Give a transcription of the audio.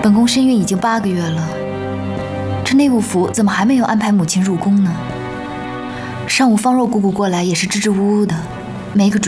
本宫身孕已经8个月了，这内务府怎么还没有安排母亲入宫呢？上午方若姑姑过来也是支支吾吾的，没个准。